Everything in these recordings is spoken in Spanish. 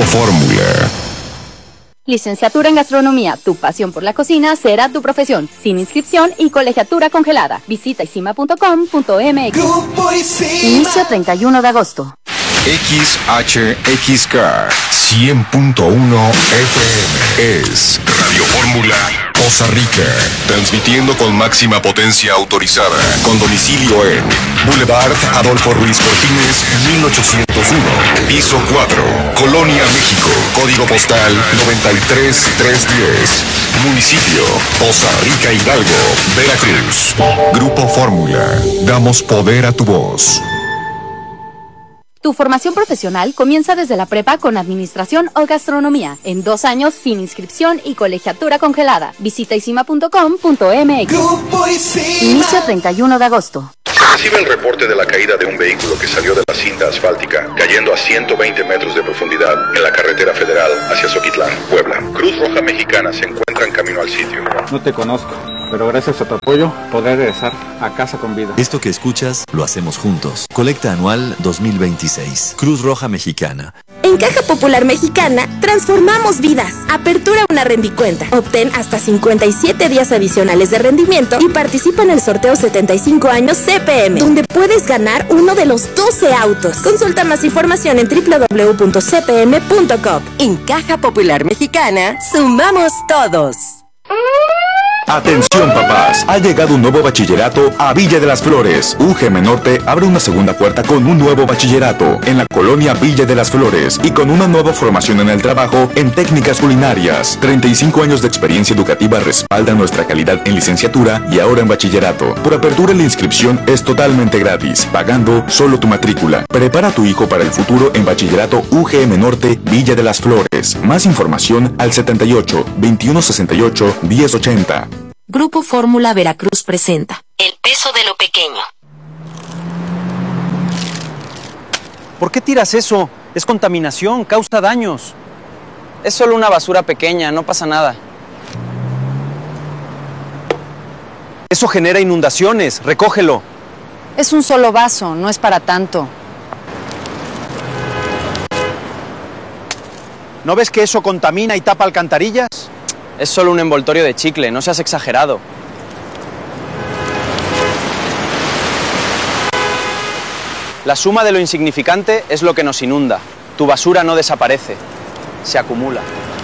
Fórmula. Licenciatura en Gastronomía, tu pasión por la cocina será tu profesión, sin inscripción y colegiatura congelada. Visita isima.com.mx. Inicio 31 de agosto. XHXK 100.1 FM es Radio Fórmula Poza Rica, transmitiendo con máxima potencia autorizada, con domicilio en Boulevard Adolfo Ruiz Cortines, 1801, piso 4, Colonia, México, código postal 93310, municipio Poza Rica, Hidalgo, Veracruz. Grupo Fórmula, damos poder a tu voz. Tu formación profesional comienza desde la prepa con administración o gastronomía, en 2 años sin inscripción y colegiatura congelada. Visita isima.com.mx. Inicio 31 de agosto. Recibe el reporte de la caída de un vehículo que salió de la cinta asfáltica, cayendo a 120 metros de profundidad en la carretera federal hacia Zoquitlán, Puebla. Cruz Roja Mexicana se encuentra en camino al sitio. No te conozco, pero gracias a tu apoyo podré regresar a casa con vida. Esto que escuchas lo hacemos juntos. Colecta anual 2026. Cruz Roja Mexicana. En Caja Popular Mexicana, transformamos vidas. Apertura una rendicuenta. Obtén hasta 57 días adicionales de rendimiento y participa en el sorteo 75 años CPM, donde puedes ganar uno de los 12 autos. Consulta más información en www.cpm.com. En Caja Popular Mexicana, sumamos todos. Atención papás, ha llegado un nuevo bachillerato a Villa de las Flores. UGM Norte abre una segunda puerta con un nuevo bachillerato en la colonia Villa de las Flores y con una nueva formación en el trabajo en técnicas culinarias. 35 años de experiencia educativa respaldan nuestra calidad en licenciatura y ahora en bachillerato. Por apertura la inscripción es totalmente gratis, pagando solo tu matrícula. Prepara a tu hijo para el futuro en bachillerato UGM Norte Villa de las Flores. Más información al 78 2168 1080. Grupo Fórmula Veracruz presenta El peso de lo pequeño. ¿Por qué tiras eso? Es contaminación, causa daños. Es solo una basura pequeña, no pasa nada. Eso genera inundaciones, recógelo. Es un solo vaso, no es para tanto. ¿No ves que eso contamina y tapa alcantarillas? Es solo un envoltorio de chicle, no seas exagerado. La suma de lo insignificante es lo que nos inunda. Tu basura no desaparece, se acumula.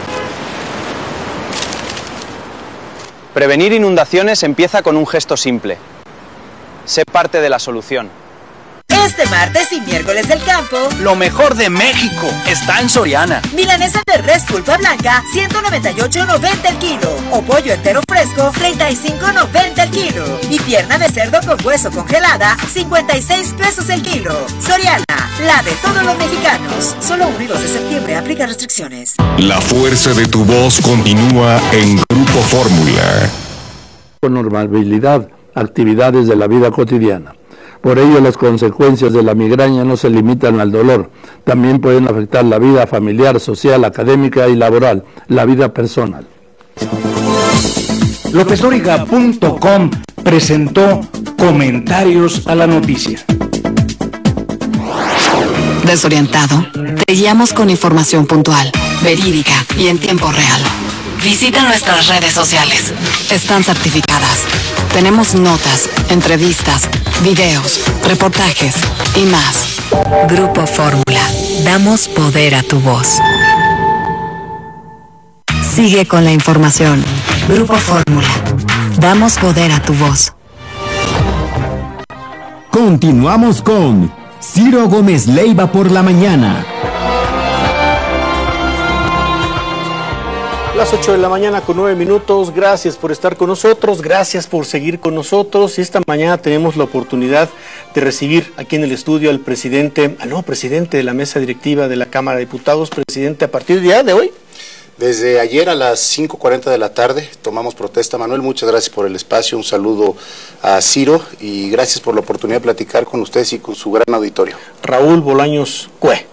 Prevenir inundaciones empieza con un gesto simple. Sé parte de la solución. Este martes y miércoles del campo, lo mejor de México está en Soriana. Milanesa de res pulpa blanca, 198.90 el kilo. O pollo entero fresco, 35.90 el kilo. Y pierna de cerdo con hueso congelada, 56 pesos el kilo. Soriana, la de todos los mexicanos. Solo 1 y 2 de septiembre, aplica restricciones. La fuerza de tu voz continúa en Grupo Fórmula. Con normabilidad, actividades de la vida cotidiana. Por ello, las consecuencias de la migraña no se limitan al dolor, también pueden afectar la vida familiar, social, académica y laboral, la vida personal. LópezDóriga.com presentó Comentarios a la Noticia. Desorientado, te guiamos con información puntual, verídica y en tiempo real. Visita nuestras redes sociales. Están certificadas. Tenemos notas, entrevistas, videos, reportajes y más. Grupo Fórmula. Damos poder a tu voz. Sigue con la información. Grupo Fórmula. Damos poder a tu voz. Continuamos con Ciro Gómez Leiva por la mañana. Las 8 de la mañana con 9 minutos, gracias por estar con nosotros, gracias por seguir con nosotros. Y esta mañana tenemos la oportunidad de recibir aquí en el estudio al presidente de la mesa directiva de la Cámara de Diputados. Presidente, a partir del día de hoy. Desde ayer a las 5:40 de la tarde tomamos protesta. Manuel, muchas gracias por el espacio, un saludo a Ciro y gracias por la oportunidad de platicar con ustedes y con su gran auditorio. Raúl Bolaños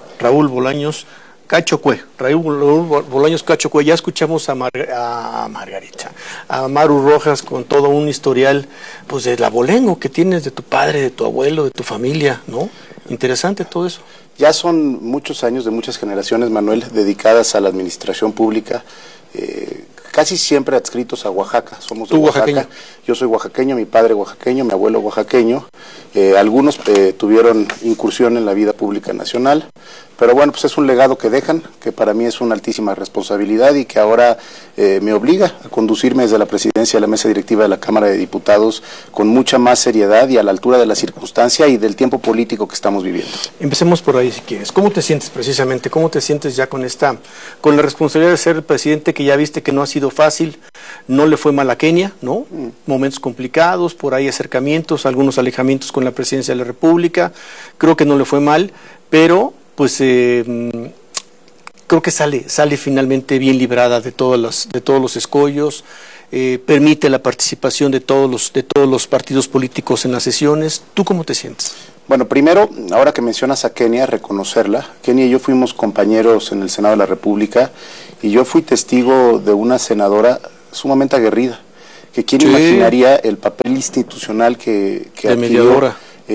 Cacho Cue, ya escuchamos a Margarita, a Maru Rojas con todo un historial, pues del abolengo que tienes de tu padre, de tu abuelo, de tu familia, ¿no? Interesante todo eso. Ya son muchos años de muchas generaciones, Manuel, dedicadas a la administración pública, casi siempre adscritos a Oaxaca. Somos de Oaxaca. ¿Oaxaqueño? Yo soy oaxaqueño, mi padre oaxaqueño, mi abuelo oaxaqueño. Algunos tuvieron incursión en la vida pública nacional, pero bueno, pues es un legado que dejan, que para mí es una altísima responsabilidad y que ahora me obliga a conducirme desde la presidencia de la mesa directiva de la Cámara de Diputados con mucha más seriedad y a la altura de la circunstancia y del tiempo político que estamos viviendo. Empecemos por ahí si quieres. ¿Cómo te sientes precisamente? ¿Cómo te sientes ya con la responsabilidad de ser el presidente, que ya viste que no ha sido fácil? No le fue mal a Kenia, ¿no? Momentos complicados, por ahí acercamientos, algunos alejamientos con la presidencia de la República. Creo que no le fue mal, pero pues creo que sale finalmente bien librada de todos los escollos. Permite la participación de todos los partidos políticos en las sesiones. ¿Tú cómo te sientes? Bueno, primero, ahora que mencionas a Kenia, reconocerla. Kenia y yo fuimos compañeros en el Senado de la República y yo fui testigo de una senadora sumamente aguerrida, que quién imaginaría el papel institucional que adquirió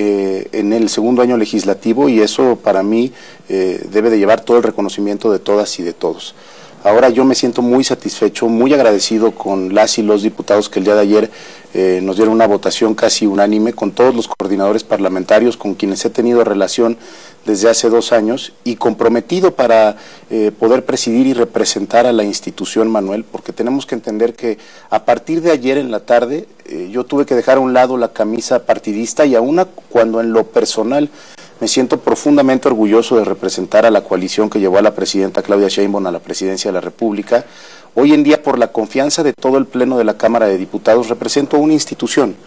en el segundo año legislativo, y eso para mí debe de llevar todo el reconocimiento de todas y de todos. Ahora yo me siento muy satisfecho, muy agradecido con las y los diputados que el día de ayer nos dieron una votación casi unánime, con todos los coordinadores parlamentarios con quienes he tenido relación desde hace 2 años y comprometido para poder presidir y representar a la institución, Manuel, porque tenemos que entender que a partir de ayer en la tarde yo tuve que dejar a un lado la camisa partidista, y aún cuando en lo personal me siento profundamente orgulloso de representar a la coalición que llevó a la presidenta Claudia Sheinbaum a la presidencia de la República. Hoy en día, por la confianza de todo el Pleno de la Cámara de Diputados, represento a una institución,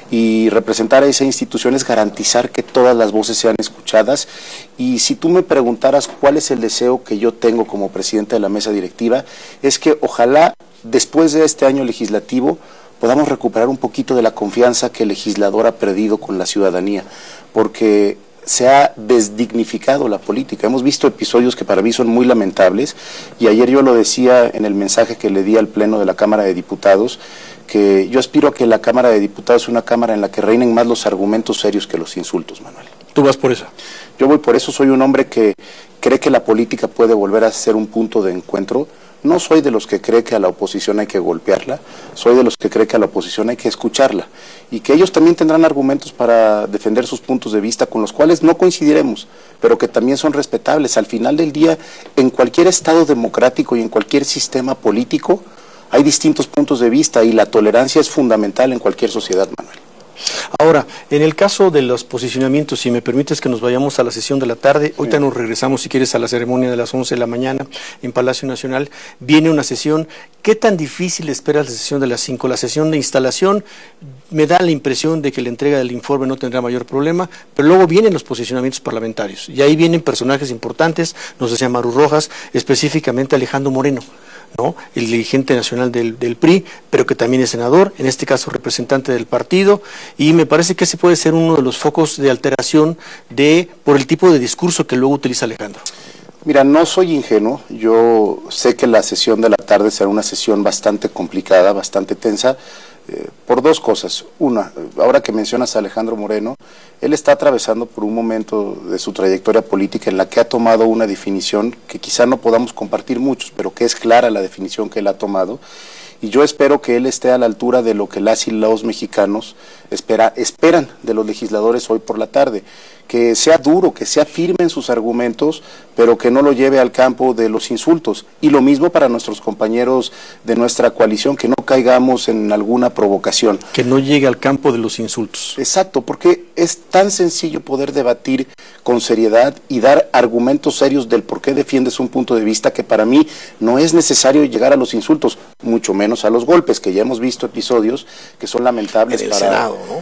y representar a esa institución es garantizar que todas las voces sean escuchadas. Y si tú me preguntaras cuál es el deseo que yo tengo como presidente de la mesa directiva, es que ojalá después de este año legislativo podamos recuperar un poquito de la confianza que el legislador ha perdido con la ciudadanía, porque se ha desdignificado la política. Hemos visto episodios que para mí son muy lamentables, y ayer yo lo decía en el mensaje que le di al Pleno de la Cámara de Diputados, que yo aspiro a que la Cámara de Diputados sea una Cámara en la que reinen más los argumentos serios que los insultos, Manuel. ¿Tú vas por eso? Yo voy por eso. Soy un hombre que cree que la política puede volver a ser un punto de encuentro. No soy de los que cree que a la oposición hay que golpearla, soy de los que cree que a la oposición hay que escucharla, y que ellos también tendrán argumentos para defender sus puntos de vista con los cuales no coincidiremos, pero que también son respetables. Al final del día, en cualquier estado democrático y en cualquier sistema político hay distintos puntos de vista, y la tolerancia es fundamental en cualquier sociedad, Manuel. Ahora, en el caso de los posicionamientos, si me permites que nos vayamos a la sesión de la tarde, ahorita nos regresamos, si quieres, a la ceremonia de las 11 de la mañana en Palacio Nacional. Viene una sesión. ¿Qué tan difícil esperas la sesión de las 5? La sesión de instalación, me da la impresión de que la entrega del informe no tendrá mayor problema, pero luego vienen los posicionamientos parlamentarios, y ahí vienen personajes importantes, nos decía Maru Rojas, específicamente Alejandro Moreno, ¿no? El dirigente nacional del PRI, pero que también es senador, en este caso representante del partido, y me parece que ese puede ser uno de los focos de alteración por el tipo de discurso que luego utiliza Alejandro. Mira, no soy ingenuo, yo sé que la sesión de la tarde será una sesión bastante complicada, bastante tensa, por 2 cosas. Una, ahora que mencionas a Alejandro Moreno, él está atravesando por un momento de su trayectoria política en la que ha tomado una definición que quizá no podamos compartir muchos, pero que es clara la definición que él ha tomado, y yo espero que él esté a la altura de lo que las y los mexicanos esperan de los legisladores hoy por la tarde, que sea duro, que sea firme en sus argumentos, pero que no lo lleve al campo de los insultos. Y lo mismo para nuestros compañeros de nuestra coalición, que no caigamos en alguna provocación. Que no llegue al campo de los insultos. Exacto, porque es tan sencillo poder debatir con seriedad y dar argumentos serios del por qué defiendes un punto de vista, que para mí no es necesario llegar a los insultos, mucho menos a los golpes, que ya hemos visto episodios que son lamentables en el Senado, ¿no?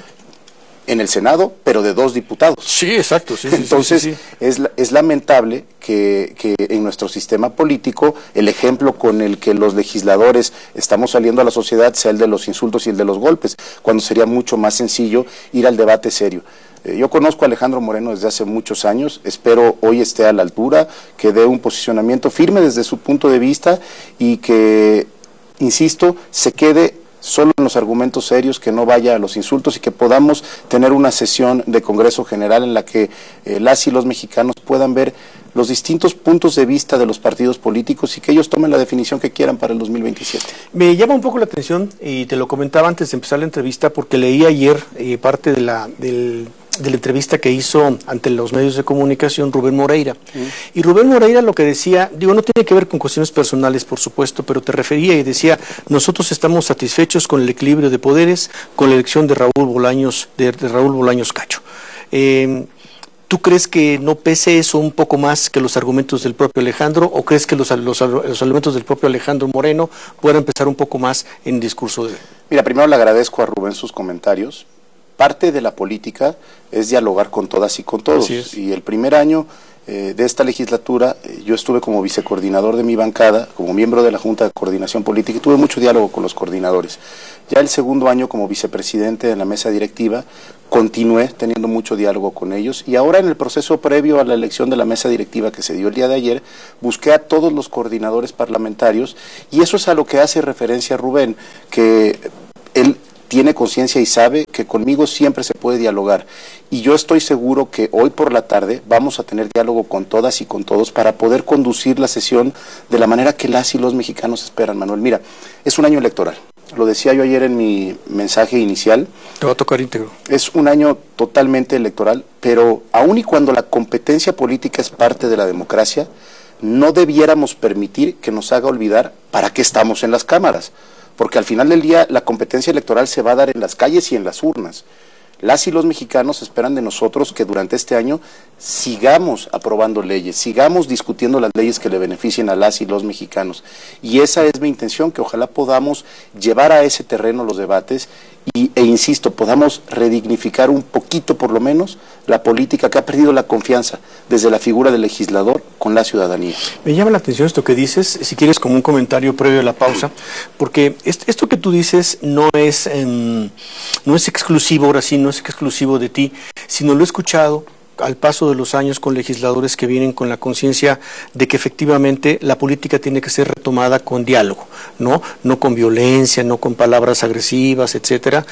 En el Senado, pero de 2 diputados. Sí, exacto. Sí, entonces, sí. Es lamentable que en nuestro sistema político el ejemplo con el que los legisladores estamos saliendo a la sociedad sea el de los insultos y el de los golpes, cuando sería mucho más sencillo ir al debate serio. Yo conozco a Alejandro Moreno desde hace muchos años, espero hoy esté a la altura, que dé un posicionamiento firme desde su punto de vista y que, insisto, se quede solo en los argumentos serios, que no vaya a los insultos y que podamos tener una sesión de Congreso General en la que las y los mexicanos puedan ver los distintos puntos de vista de los partidos políticos y que ellos tomen la definición que quieran para el 2027. Me llama un poco la atención, y te lo comentaba antes de empezar la entrevista, porque leí ayer parte de la entrevista que hizo ante los medios de comunicación Rubén Moreira. Y Rubén Moreira lo que decía, no tiene que ver con cuestiones personales, por supuesto, pero te refería y decía, nosotros estamos satisfechos con el equilibrio de poderes, con la elección de Raúl Bolaños Cacho. ¿Tú crees que no pese eso un poco más que los argumentos del propio Alejandro, o crees que los argumentos del propio Alejandro Moreno puedan pesar un poco más en el discurso de él? Mira, primero le agradezco a Rubén sus comentarios. Parte de la política es dialogar con todas y con todos. Y el primer año de esta legislatura yo estuve como vicecoordinador de mi bancada, como miembro de la Junta de Coordinación Política, y tuve mucho diálogo con los coordinadores. Ya el segundo año como vicepresidente de la mesa directiva continué teniendo mucho diálogo con ellos, y ahora en el proceso previo a la elección de la mesa directiva que se dio el día de ayer, busqué a todos los coordinadores parlamentarios, y eso es a lo que hace referencia Rubén, que él tiene conciencia y sabe que conmigo siempre se puede dialogar, y yo estoy seguro que hoy por la tarde vamos a tener diálogo con todas y con todos para poder conducir la sesión de la manera que las y los mexicanos esperan, Manuel. Mira, es un año electoral. Lo decía yo ayer en mi mensaje inicial. Te va a tocar íntegro. Es un año totalmente electoral, pero aun y cuando la competencia política es parte de la democracia, no debiéramos permitir que nos haga olvidar para qué estamos en las cámaras, porque al final del día la competencia electoral se va a dar en las calles y en las urnas. Las y los mexicanos esperan de nosotros que durante este año sigamos aprobando leyes, sigamos discutiendo las leyes que le beneficien a las y los mexicanos. Y esa es mi intención, que ojalá podamos llevar a ese terreno los debates e insisto, podamos redignificar un poquito por lo menos la política que ha perdido la confianza desde la figura del legislador con la ciudadanía. Me llama la atención esto que dices, si quieres como un comentario previo a la pausa, porque esto que tú dices no es exclusivo, ahora sí, no es exclusivo de ti, sino lo he escuchado al paso de los años con legisladores que vienen con la conciencia de que efectivamente la política tiene que ser retomada con diálogo, no con violencia, no con palabras agresivas, etcétera.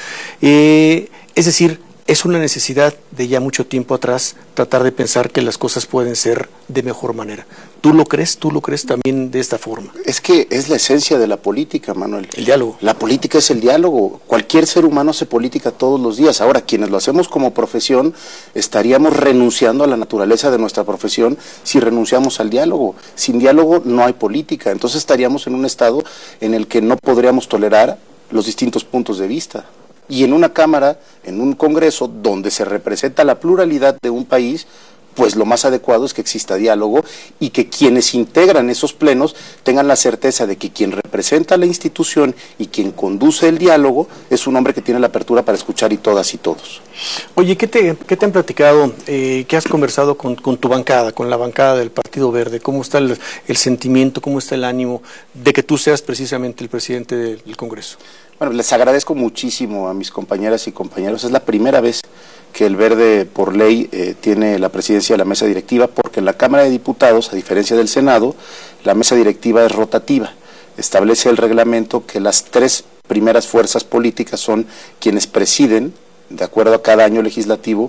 Es decir, es una necesidad de ya mucho tiempo atrás tratar de pensar que las cosas pueden ser de mejor manera. ¿Tú lo crees también de esta forma? Es que es la esencia de la política, Manuel. El diálogo. La política es el diálogo. Cualquier ser humano hace política todos los días. Ahora, quienes lo hacemos como profesión, estaríamos renunciando a la naturaleza de nuestra profesión si renunciamos al diálogo. Sin diálogo no hay política. Entonces estaríamos en un estado en el que no podríamos tolerar los distintos puntos de vista. Y en una Cámara, en un Congreso, donde se representa la pluralidad de un país, pues lo más adecuado es que exista diálogo y que quienes integran esos plenos tengan la certeza de que quien representa la institución y quien conduce el diálogo es un hombre que tiene la apertura para escuchar y todas y todos. Oye, ¿qué te han platicado? ¿Qué has conversado con tu bancada, con la bancada del Partido Verde? ¿Cómo está el sentimiento, cómo está el ánimo de que tú seas precisamente el presidente del Congreso? Bueno, les agradezco muchísimo a mis compañeras y compañeros. Es la primera vez que el Verde, por ley, tiene la presidencia de la mesa directiva, porque en la Cámara de Diputados, a diferencia del Senado, la mesa directiva es rotativa. Establece el reglamento que las 3 primeras fuerzas políticas son quienes presiden, de acuerdo a cada año legislativo,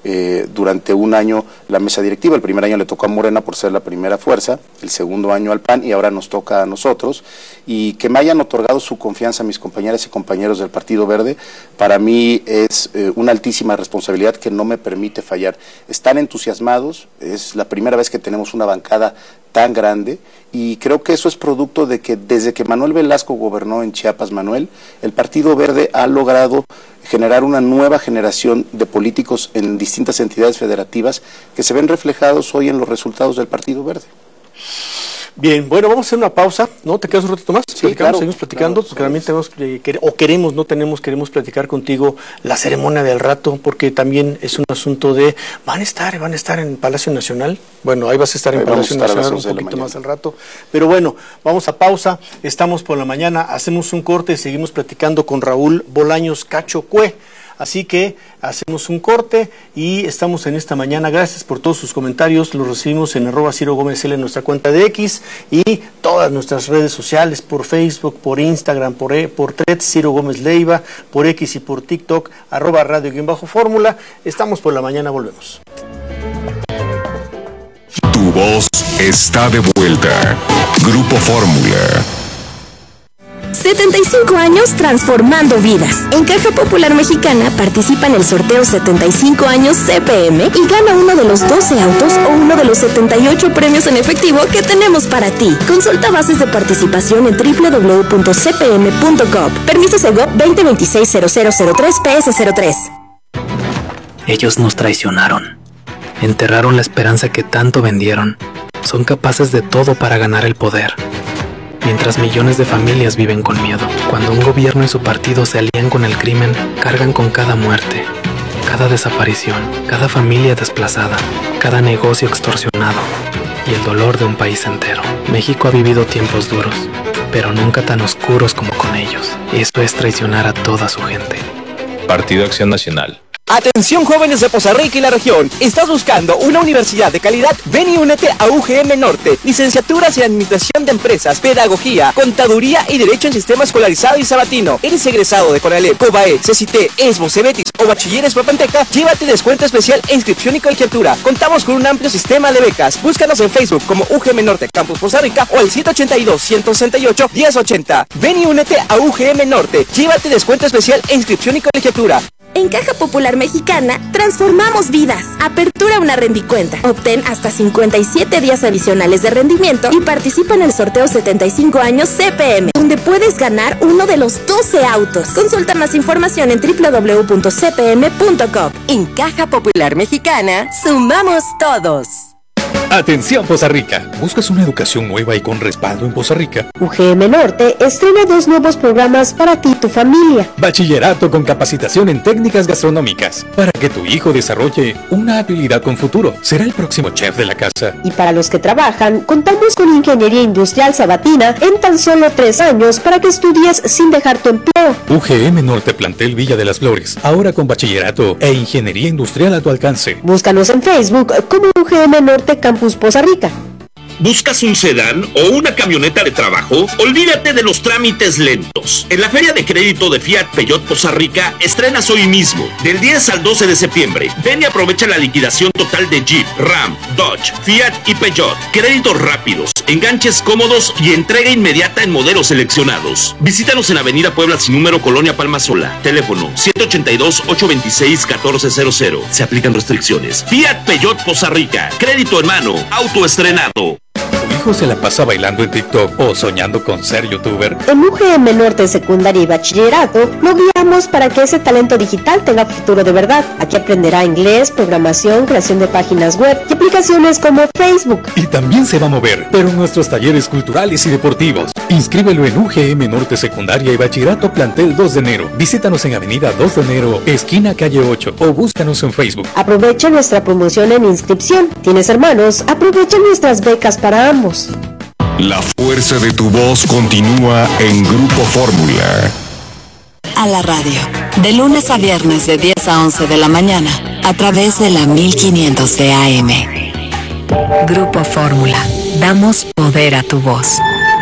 durante un año la mesa directiva. El primer año le tocó a Morena por ser la primera fuerza, el segundo año al PAN y ahora nos toca a nosotros. Y que me hayan otorgado su confianza a mis compañeras y compañeros del Partido Verde, para mí es una altísima responsabilidad que no me permite fallar. Están entusiasmados, es la primera vez que tenemos una bancada tan grande y creo que eso es producto de que desde que Manuel Velasco gobernó en Chiapas, Manuel, el Partido Verde ha logrado generar una nueva generación de políticos en distintas entidades federativas que se ven reflejados hoy en los resultados del Partido Verde. Bien, bueno, vamos a hacer una pausa, ¿no? ¿Te quedas un ratito más? Sí, claro, seguimos platicando, porque también queremos platicar contigo la ceremonia del rato, porque también es un asunto de, van a estar en Palacio Nacional. Bueno, ahí vas a estar en Palacio Nacional un poquito más al rato. Pero bueno, vamos a pausa, estamos por la mañana, hacemos un corte y seguimos platicando con Raúl Bolaños Cacho Cue. Así que hacemos un corte y estamos en esta mañana. Gracias por todos sus comentarios. Los recibimos en @CiroGómezL en nuestra cuenta de X y todo todas nuestras redes sociales, por Facebook, por Instagram, por Threads, Ciro Gómez Leiva, por X y por TikTok, @radio_fórmula. Estamos por la mañana, volvemos. Tu voz está de vuelta. Grupo Fórmula. 75 años transformando vidas. En Caja Popular Mexicana participa en el sorteo 75 años CPM y gana uno de los 12 autos o uno de los 78 premios en efectivo que tenemos para ti. Consulta bases de participación en www.cpm.gov. Permiso Segov 2026-0003-PS03. Ellos nos traicionaron. Enterraron la esperanza que tanto vendieron. Son capaces de todo para ganar el poder. Mientras millones de familias viven con miedo, cuando un gobierno y su partido se alían con el crimen, cargan con cada muerte, cada desaparición, cada familia desplazada, cada negocio extorsionado y el dolor de un país entero. México ha vivido tiempos duros, pero nunca tan oscuros como con ellos. Eso es traicionar a toda su gente. Partido Acción Nacional. Atención jóvenes de Poza Rica y la región. ¿Estás buscando una universidad de calidad? Ven y únete a UGM Norte. Licenciaturas en Administración de Empresas, Pedagogía, Contaduría y Derecho en Sistema Escolarizado y Sabatino. ¿Eres egresado de CONALEP, COBAE, CECITE, ESMO, CEBETIS o Bachilleres Papanteca? Llévate descuento especial e inscripción y colegiatura. Contamos con un amplio sistema de becas. Búscanos en Facebook como UGM Norte Campus Poza Rica o al 182-168-1080. Ven y únete a UGM Norte. Llévate descuento especial e inscripción y colegiatura. En Caja Popular Mexicana, transformamos vidas. Apertura una rendicuenta. Obtén hasta 57 días adicionales de rendimiento y participa en el sorteo 75 años CPM, donde puedes ganar uno de los 12 autos. Consulta más información en www.cpm.gov. En Caja Popular Mexicana, sumamos todos. Atención Poza Rica, ¿buscas una educación nueva y con respaldo en Poza Rica? UGM Norte estrena 2 nuevos programas para ti y tu familia. Bachillerato con capacitación en técnicas gastronómicas, para que tu hijo desarrolle una habilidad con futuro. Será el próximo chef de la casa. Y para los que trabajan, contamos con Ingeniería Industrial Sabatina en tan solo 3 años para que estudies sin dejar tu empleo. UGM Norte Plantel Villa de las Flores, ahora con bachillerato e ingeniería industrial a tu alcance. Búscanos en Facebook como UGM Norte Campus Poza Rica. ¿Buscas un sedán o una camioneta de trabajo? Olvídate de los trámites lentos. En la Feria de Crédito de Fiat Peugeot Poza Rica estrenas hoy mismo, del 10 al 12 de septiembre. Ven y aprovecha la liquidación total de Jeep, Ram, Dodge, Fiat y Peugeot. Créditos rápidos, enganches cómodos y entrega inmediata en modelos seleccionados. Visítanos en Avenida Puebla sin número, Colonia Palma Sola. Teléfono 782-826-1400. Se aplican restricciones. Fiat Peugeot Poza Rica. Crédito en mano. Auto estrenado. ¿Tu hijo se la pasa bailando en TikTok o soñando con ser youtuber? En UGM Norte Secundaria y Bachillerato lo guiamos para que ese talento digital tenga futuro de verdad. Aquí aprenderá inglés, programación, creación de páginas web y aplicaciones como Facebook. Y también se va a mover, pero en nuestros talleres culturales y deportivos. Inscríbelo en UGM Norte Secundaria y Bachillerato Plantel 2 de enero. Visítanos en Avenida 2 de enero, esquina calle 8 o búscanos en Facebook. Aprovecha nuestra promoción en inscripción. ¿Tienes hermanos? Aprovecha nuestras becas para ambos. La fuerza de tu voz continúa en Grupo Fórmula. A la radio, de lunes a viernes de 10 a 11 de la mañana, a través de la 1500 de AM. Grupo Fórmula, damos poder a tu voz.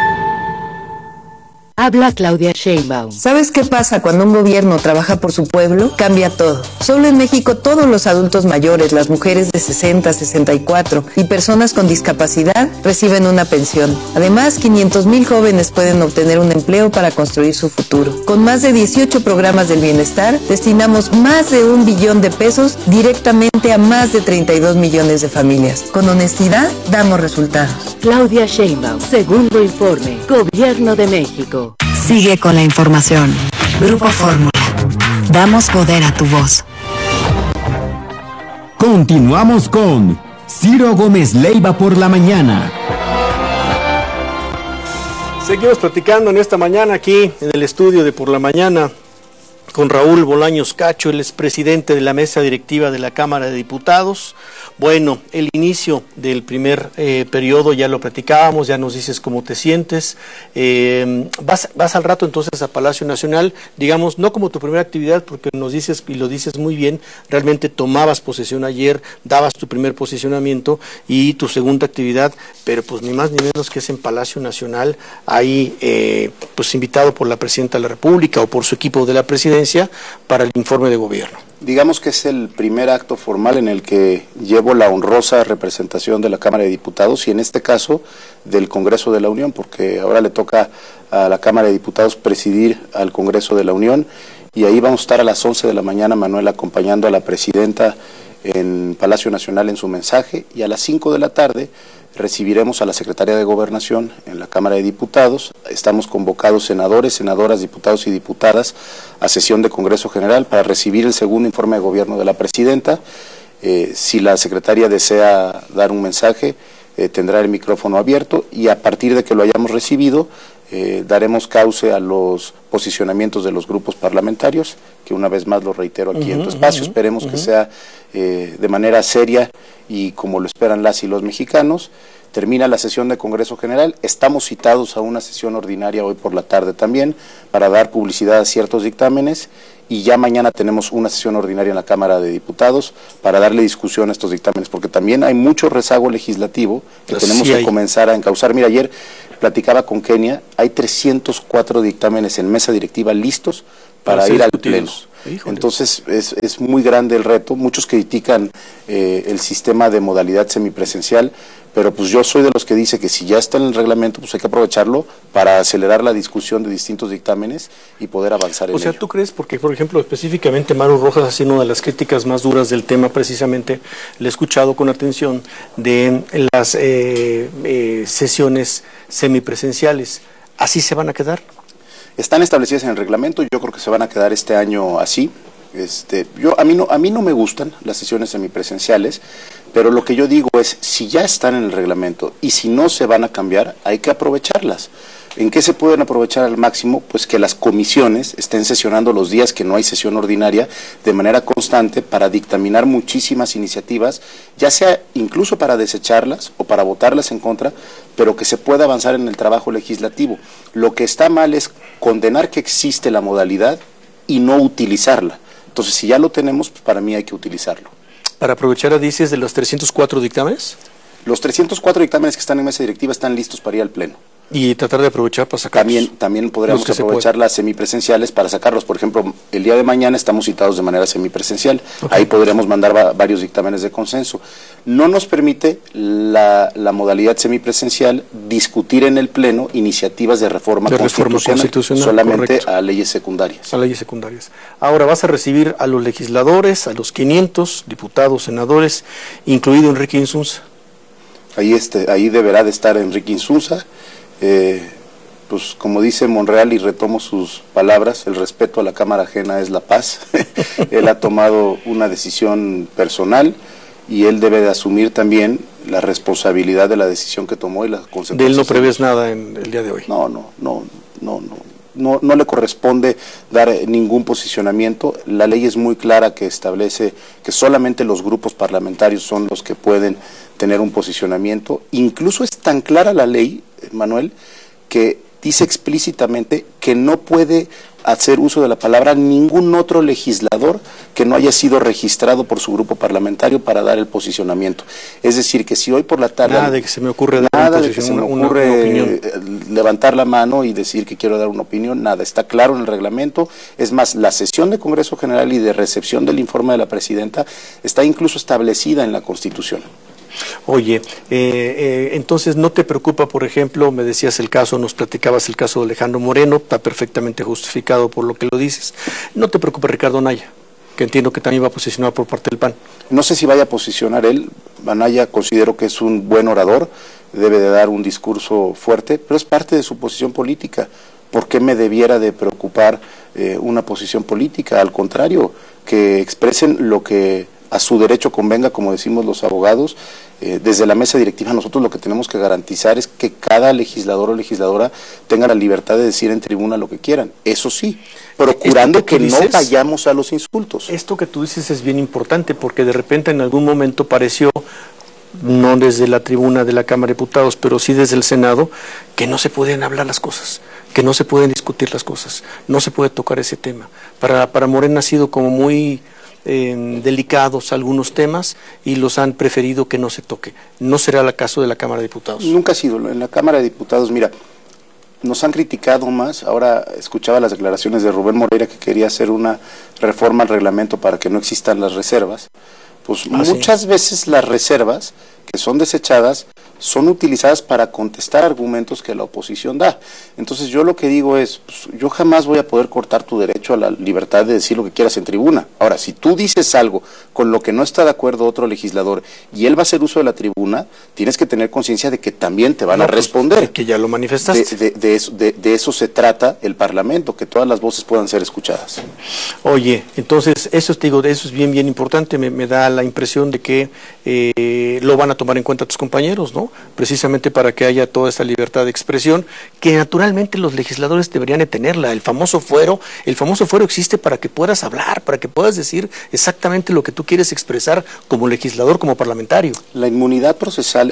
Habla Claudia Sheinbaum. ¿Sabes qué pasa cuando un gobierno trabaja por su pueblo? Cambia todo. Solo en México todos los adultos mayores, las mujeres de 60, 64 y personas con discapacidad reciben una pensión. Además, 500,000 jóvenes pueden obtener un empleo para construir su futuro. Con más de 18 programas del bienestar, destinamos más de 1 billón de pesos directamente a más de 32 millones de familias. Con honestidad, damos resultados. Claudia Sheinbaum, segundo informe, Gobierno de México. Sigue con la información. Grupo Fórmula. Damos poder a tu voz. Continuamos con Ciro Gómez Leiva por la mañana. Seguimos platicando en esta mañana aquí en el estudio de Por la Mañana con Raúl Bolaños Cacho, el expresidente de la mesa directiva de la Cámara de Diputados. Bueno, el inicio del primer periodo ya lo platicábamos, ya nos dices cómo te sientes. Vas al rato entonces a Palacio Nacional, digamos, no como tu primera actividad, porque nos dices, y lo dices muy bien, realmente tomabas posesión ayer, dabas tu primer posicionamiento, y tu segunda actividad, pero pues ni más ni menos que es en Palacio Nacional, ahí pues invitado por la Presidenta de la República o por su equipo de la Presidencia para el informe de gobierno. Digamos que es el primer acto formal en el que llevo la honrosa representación de la Cámara de Diputados y en este caso del Congreso de la Unión, porque ahora le toca a la Cámara de Diputados presidir al Congreso de la Unión y ahí vamos a estar a las 11 de la mañana, Manuel, acompañando a la Presidenta en Palacio Nacional en su mensaje, y a las 5 de la tarde recibiremos a la Secretaría de Gobernación en la Cámara de Diputados. Estamos convocados senadores, senadoras, diputados y diputadas a sesión de Congreso General para recibir el segundo informe de gobierno de la Presidenta. Si la Secretaría desea dar un mensaje, tendrá el micrófono abierto y a partir de que lo hayamos recibido, daremos cauce a los posicionamientos de los grupos parlamentarios, que una vez más lo reitero aquí en tu espacio. Esperemos que sea de manera seria y como lo esperan las y los mexicanos. Termina la sesión de Congreso General, estamos citados a una sesión ordinaria hoy por la tarde también para dar publicidad a ciertos dictámenes y ya mañana tenemos una sesión ordinaria en la Cámara de Diputados para darle discusión a estos dictámenes, porque también hay mucho rezago legislativo que tenemos que comenzar a encauzar. Mira, ayer platicaba con Kenia, hay 304 dictámenes en mesa directiva listos para ir al Pleno. Híjole. Entonces es muy grande el reto. Muchos critican el sistema de modalidad semipresencial, pero pues yo soy de los que dice que si ya está en el reglamento, pues hay que aprovecharlo para acelerar la discusión de distintos dictámenes y poder avanzar en ello. O sea, ¿tú crees? Porque, por ejemplo, específicamente Maru Rojas ha sido una de las críticas más duras del tema, precisamente, le he escuchado con atención, de las sesiones semipresenciales. ¿Así se van a quedar? Están establecidas en el reglamento, yo creo que se van a quedar este año así. A mí no me gustan las sesiones semipresenciales, pero lo que yo digo es, si ya están en el reglamento y si no se van a cambiar, hay que aprovecharlas. ¿En qué se pueden aprovechar al máximo? Pues que las comisiones estén sesionando los días que no hay sesión ordinaria de manera constante para dictaminar muchísimas iniciativas, ya sea incluso para desecharlas o para votarlas en contra, pero que se pueda avanzar en el trabajo legislativo. Lo que está mal es condenar que existe la modalidad y no utilizarla. Entonces, si ya lo tenemos, pues para mí hay que utilizarlo. Para aprovechar, dices, de los 304 dictámenes. Los 304 dictámenes que están en mesa directiva están listos para ir al Pleno. Y tratar de aprovechar para sacarlos. También podríamos aprovechar las semipresenciales para sacarlos. Por ejemplo, el día de mañana estamos citados de manera semipresencial. Ahí podríamos mandar varios dictámenes de consenso. No nos permite la modalidad semipresencial discutir en el Pleno iniciativas de reforma constitucional solamente correcto. A leyes secundarias. A leyes secundarias. Ahora vas a recibir a los legisladores, a los 500 diputados, senadores, incluido Enrique Insunza. Ahí deberá de estar Enrique Insunza. Pues como dice Monreal, y retomo sus palabras, el respeto a la cámara ajena es la paz. Él ha tomado una decisión personal y él debe de asumir también la responsabilidad de la decisión que tomó y las consecuencias. ¿De él no prevés nada en el día de hoy? No le corresponde dar ningún posicionamiento. La ley es muy clara que establece que solamente los grupos parlamentarios son los que pueden tener un posicionamiento. Incluso es tan clara la ley, Manuel, que dice explícitamente que no puede hacer uso de la palabra ningún otro legislador que no haya sido registrado por su grupo parlamentario para dar el posicionamiento. Es decir, que si hoy por la tarde... Nada de que se me ocurre una opinión. Levantar la mano y decir que quiero dar una opinión, nada, está claro en el reglamento. Es más, la sesión de Congreso General y de recepción del informe de la Presidenta está incluso establecida en la Constitución. Oye, entonces no te preocupa, por ejemplo, me decías nos platicabas el caso de Alejandro Moreno, está perfectamente justificado por lo que lo dices. ¿No te preocupa Ricardo Anaya, que entiendo que también va a posicionar por parte del PAN? No sé si vaya a posicionar él. Anaya considero que es un buen orador, debe de dar un discurso fuerte, pero es parte de su posición política. ¿Por qué me debiera de preocupar una posición política? Al contrario, que expresen lo que a su derecho convenga, como decimos los abogados, Desde la mesa directiva nosotros lo que tenemos que garantizar es que cada legislador o legisladora tenga la libertad de decir en tribuna lo que quieran, eso sí, procurando que no vayamos a los insultos. Esto que tú dices es bien importante porque de repente en algún momento pareció, no desde la tribuna de la Cámara de Diputados, pero sí desde el Senado, que no se pueden hablar las cosas, que no se pueden discutir las cosas, no se puede tocar ese tema. Para Morena ha sido como muy delicados algunos temas y los han preferido que no se toque. ¿No será el caso de la Cámara de Diputados? Nunca ha sido. En la Cámara de Diputados, mira, nos han criticado más. Ahora escuchaba las declaraciones de Rubén Moreira que quería hacer una reforma al reglamento para que no existan las reservas. Pues muchas veces las reservas que son desechadas son utilizadas para contestar argumentos que la oposición da. Entonces yo lo que digo es, pues, yo jamás voy a poder cortar tu derecho a la libertad de decir lo que quieras en tribuna. Ahora, si tú dices algo con lo que no está de acuerdo otro legislador y él va a hacer uso de la tribuna, tienes que tener conciencia de que también te van a responder. Que ya lo manifestaste. De eso se trata el Parlamento, que todas las voces puedan ser escuchadas. Oye, entonces eso te digo, eso es bien importante, me da la impresión de que lo van a tomar en cuenta tus compañeros, ¿no? Precisamente para que haya toda esta libertad de expresión, que naturalmente los legisladores deberían de tenerla. El famoso fuero existe para que puedas hablar, para que puedas decir exactamente lo que tú quieres expresar como legislador, como parlamentario. La inmunidad procesal,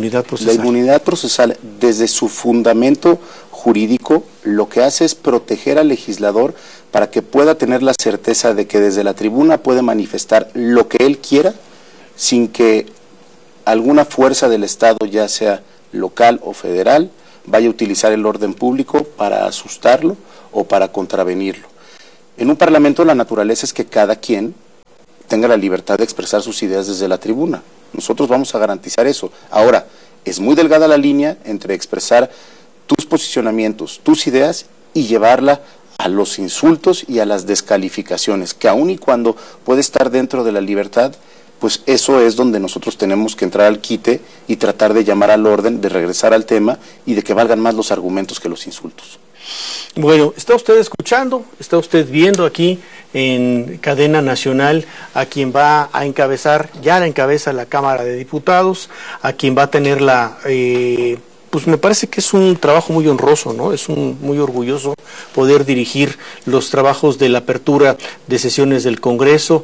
desde su fundamento jurídico, lo que hace es proteger al legislador para que pueda tener la certeza de que desde la tribuna puede manifestar lo que él quiera sin que alguna fuerza del Estado, ya sea local o federal, vaya a utilizar el orden público para asustarlo o para contravenirlo. En un parlamento la naturaleza es que cada quien tenga la libertad de expresar sus ideas desde la tribuna. Nosotros vamos a garantizar eso. Ahora, es muy delgada la línea entre expresar tus posicionamientos, tus ideas y llevarla a los insultos y a las descalificaciones, que aun y cuando puede estar dentro de la libertad, pues eso es donde nosotros tenemos que entrar al quite y tratar de llamar al orden, de regresar al tema y de que valgan más los argumentos que los insultos. Bueno, está usted escuchando, está usted viendo aquí en cadena nacional a quien va a encabezar, ya la encabeza la Cámara de Diputados, a quien va a tener pues me parece que es un trabajo muy honroso, ¿no? Es muy orgulloso poder dirigir los trabajos de la apertura de sesiones del Congreso.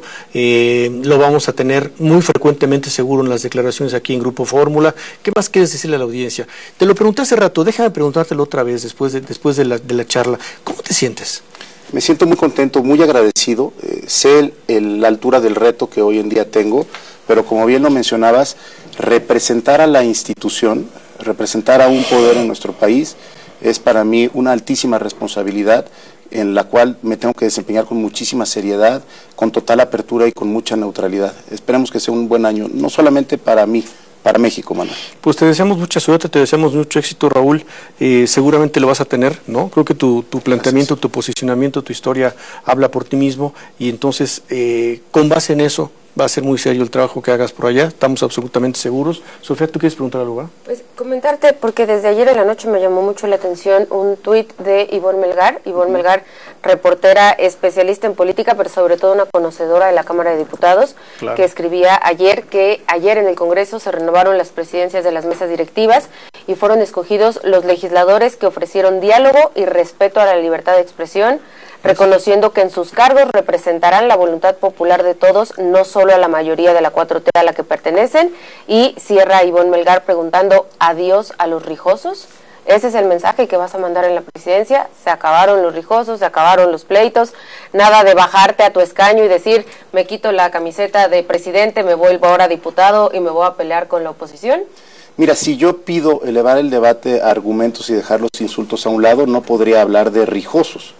Lo vamos a tener muy frecuentemente seguro en las declaraciones aquí en Grupo Fórmula. ¿Qué más quieres decirle a la audiencia? Te lo pregunté hace rato, déjame preguntártelo otra vez después de la charla. ¿Cómo te sientes? Me siento muy contento, muy agradecido. Sé la altura del reto que hoy en día tengo, pero como bien lo mencionabas, representar a la institución, representar a un poder en nuestro país es para mí una altísima responsabilidad en la cual me tengo que desempeñar con muchísima seriedad, con total apertura y con mucha neutralidad. Esperemos que sea un buen año, no solamente para mí, para México, Manuel. Pues te deseamos mucha suerte, te deseamos mucho éxito, Raúl. Seguramente lo vas a tener, ¿no? Creo que tu planteamiento, tu posicionamiento, tu historia habla por ti mismo y entonces con base en eso va a ser muy serio el trabajo que hagas por allá, estamos absolutamente seguros. Sofía, ¿tú quieres preguntar algo? Pues comentarte, porque desde ayer en la noche me llamó mucho la atención un tuit de Ivonne Melgar. Ivonne Melgar, reportera especialista en política, pero sobre todo una conocedora de la Cámara de Diputados, claro, que escribía ayer que ayer en el Congreso se renovaron las presidencias de las mesas directivas y fueron escogidos los legisladores que ofrecieron diálogo y respeto a la libertad de expresión, reconociendo que en sus cargos representarán la voluntad popular de todos, no solo a la mayoría de la 4T a la que pertenecen. Y cierra Ivonne Melgar preguntando adiós a los rijosos. Ese es el mensaje que vas a mandar en la presidencia. Se acabaron los rijosos, se acabaron los pleitos, nada de bajarte a tu escaño y decir me quito la camiseta de presidente, me vuelvo ahora diputado y me voy a pelear con la oposición. Mira, si yo pido elevar el debate a argumentos y dejar los insultos a un lado, no podría hablar de rijosos.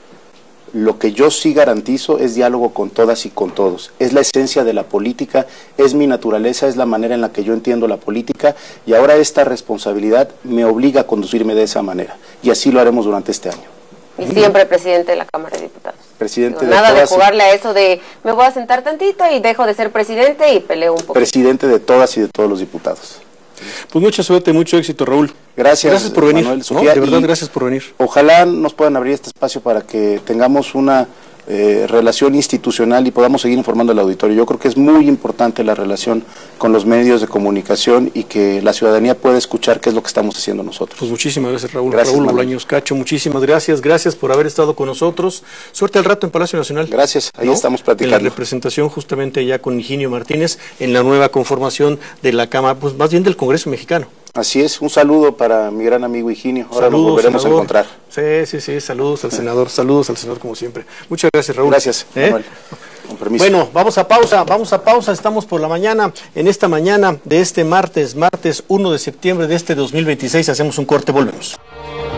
Lo que yo sí garantizo es diálogo con todas y con todos. Es la esencia de la política, es mi naturaleza, es la manera en la que yo entiendo la política y ahora esta responsabilidad me obliga a conducirme de esa manera y así lo haremos durante este año. Y siempre presidente de la Cámara de Diputados. Presidente de nada de jugarle a eso de me voy a sentar tantito y dejo de ser presidente y peleo un poco. Presidente de todas y de todos los diputados. Pues mucha suerte, mucho éxito, Raúl. Gracias por venir, Manuel, Sofía, de verdad, gracias por venir. Ojalá nos puedan abrir este espacio para que tengamos una relación institucional y podamos seguir informando al auditorio. Yo creo que es muy importante la relación con los medios de comunicación y que la ciudadanía pueda escuchar qué es lo que estamos haciendo nosotros. Pues muchísimas gracias, Raúl. Gracias, Raúl Manuel. Bolaños Cacho, muchísimas gracias. Gracias por haber estado con nosotros. Suerte al rato en Palacio Nacional. Gracias, ahí estamos platicando. En la representación justamente ya con Higinio Martínez en la nueva conformación de la Cámara, pues más bien del Congreso Mexicano. Así es, un saludo para mi gran amigo Higinio. Ahora Saludos, nos volveremos senador. a encontrar. Sí, saludos al senador como siempre. Muchas gracias, Raúl. Gracias, Manuel. Con permiso. Bueno, vamos a pausa, estamos por la mañana, en esta mañana de este martes 1 de septiembre de este 2026, hacemos un corte, volvemos.